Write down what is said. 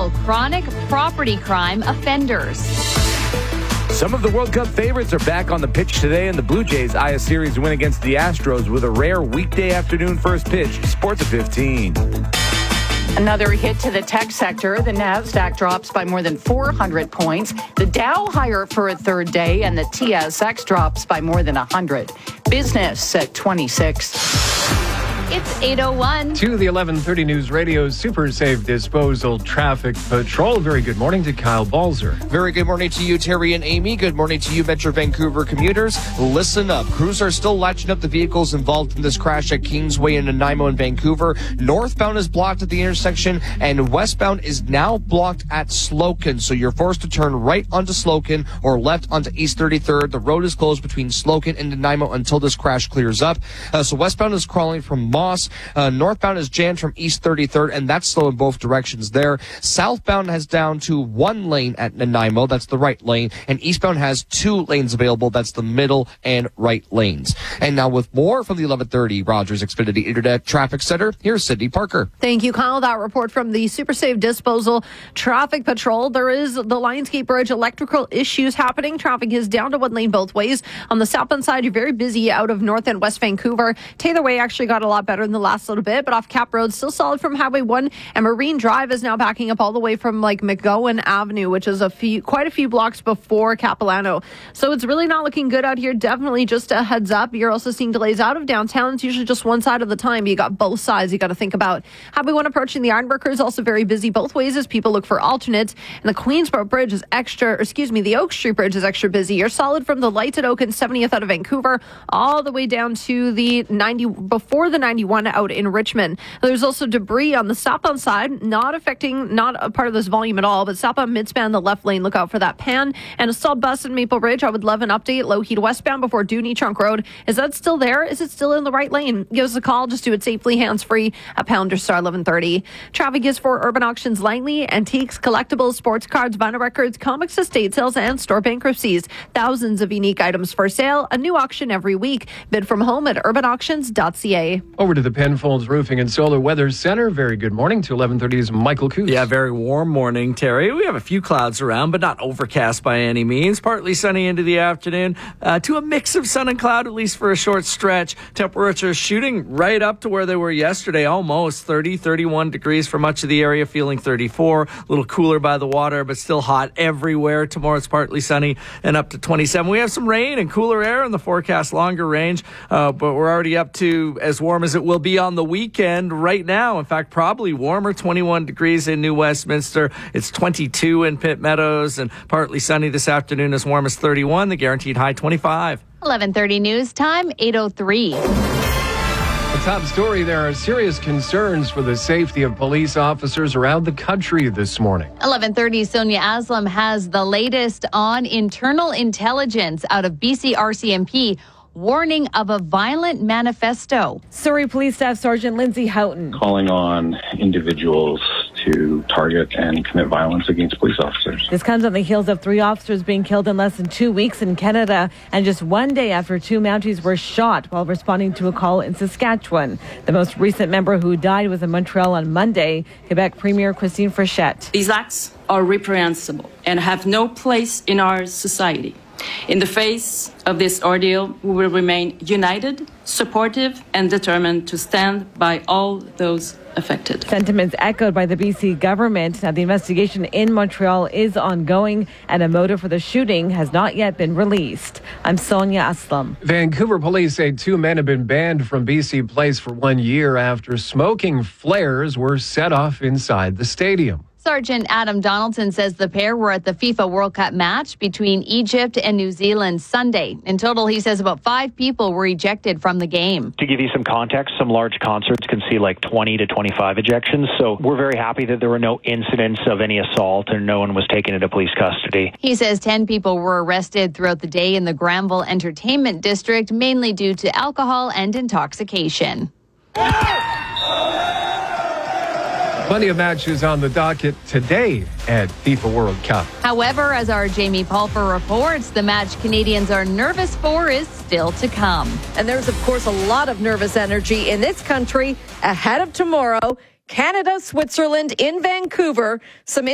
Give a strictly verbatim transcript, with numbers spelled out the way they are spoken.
tackle chronic property crime offenders. Some of the World Cup favorites are back on the pitch today, and the Blue Jays eye a series win against the Astros with a rare weekday afternoon first pitch. Sports at fifteen. Another hit to the tech sector. The NASDAQ drops by more than four hundred points. The Dow higher for a third day, and the T S X drops by more than one hundred. Business at twenty-six. It's eight oh one. To the eleven thirty News Radio Super Safe Disposal Traffic Patrol. Very good morning to Kyle Balzer. Very good morning to you, Terry and Amy. Good morning to you, Metro Vancouver commuters. Listen up. Crews are still latching up the vehicles involved in this crash at Kingsway in Nanaimo and Vancouver. Northbound is blocked at the intersection, and westbound is now blocked at Slocan. So you're forced to turn right onto Slocan or left onto East thirty-third. The road is closed between Slocan and Nanaimo until this crash clears up. Uh, so westbound is crawling from Moss. Uh, northbound is jammed from East thirty-third, and that's slow in both directions there. Southbound has down to one lane at Nanaimo. That's the right lane. And eastbound has two lanes available. That's the middle and right lanes. And now with more from the eleven thirty Rogers Xfinity Internet Traffic Center, here's Sydney Parker. Thank you, Kyle. That report from the Super Safe Disposal Traffic Patrol. There is the Lionsgate Bridge electrical issues happening. Traffic is down to one lane both ways. On the southbound side, you're very busy out of North and West Vancouver. Taylor Way actually got a lot better in the last little bit, but off Cap Road, still solid from Highway one, and Marine Drive is now backing up all the way from like McGowan Avenue, which is a few, quite a few blocks before Capilano. So it's really not looking good out here. Definitely just a heads up. You're also seeing delays out of downtown. It's usually just one side of the time. You got both sides you got to think about. Highway one approaching the Ironworker is also very busy both ways as people look for alternates, and the Queensboro Bridge is extra, or excuse me, the Oak Street Bridge is extra busy. You're solid from the lights at Oak and seventieth out of Vancouver all the way down to the ninety before the ninety-one out in Richmond. There's also debris on the southbound side, not affecting, not a part of this volume at all, but southbound midspan, the left lane, look out for that pan. And a stalled bus in Maple Ridge. I would love an update. Low heat westbound before Dooney Trunk Road. Is that still there? Is it still in the right lane? Give us a call. Just do it safely, hands-free at pounder star eleven thirty. Traffic is for Urban Auctions Langley, antiques, collectibles, sports cards, vinyl records, comics, estate sales, and store bankruptcies. Thousands of unique items for sale. A new auction every week. Bid from home at urban auctions dot c a. Over to the Penfolds Roofing and Solar Weather Center. Very good morning to eleven thirty's Michael Coos. Yeah, very warm morning, Terry. We have a few clouds around, but not overcast by any means. Partly sunny into the afternoon uh, to a mix of sun and cloud, at least for a short stretch. Temperatures shooting right up to where they were yesterday, almost thirty, thirty-one degrees for much of the area, feeling thirty-four. A little cooler by the water, but still hot everywhere. Tomorrow it's partly sunny and up to twenty-seven. We have some rain and cooler air in the forecast, longer range, uh, but we're already up to as warm as it will be on the weekend right now. In fact, probably warmer, twenty-one degrees in New Westminster. It's twenty-two in Pitt Meadows, and partly sunny this afternoon, as warm as thirty-one. The guaranteed high, twenty-five. eleven thirty news time, eight oh three. The top story, there are serious concerns for the safety of police officers around the country this morning. eleven thirty, Sonia Aslam has the latest on internal intelligence out of B C R C M P, warning of a violent manifesto. Surrey Police Staff Sergeant Lindsay Houghton. Calling on individuals to target and commit violence against police officers. This comes on the heels of three officers being killed in less than two weeks in Canada, and just one day after two Mounties were shot while responding to a call in Saskatchewan. The most recent member who died was in Montreal on Monday. Quebec Premier Christine Frechette. These acts are reprehensible and have no place in our society. In the face of this ordeal, we will remain united, supportive, and determined to stand by all those affected. Sentiments echoed by the B C government. Now, the investigation in Montreal is ongoing, and a motive for the shooting has not yet been released. I'm Sonia Aslam. Vancouver police say two men have been banned from B C Place for one year after smoking flares were set off inside the stadium. Sergeant Adam Donaldson says the pair were at the FIFA World Cup match between Egypt and New Zealand Sunday. In total, he says about five people were ejected from the game. To give you some context, some large concerts can see like twenty to twenty-five ejections. So we're very happy that there were no incidents of any assault and no one was taken into police custody. He says ten people were arrested throughout the day in the Granville Entertainment District, mainly due to alcohol and intoxication. Plenty of matches on the docket today at FIFA World Cup. However, as our Jamie Palfer reports, the match Canadians are nervous for is still to come. And there's, of course, a lot of nervous energy in this country ahead of tomorrow. Canada, Switzerland in Vancouver. Some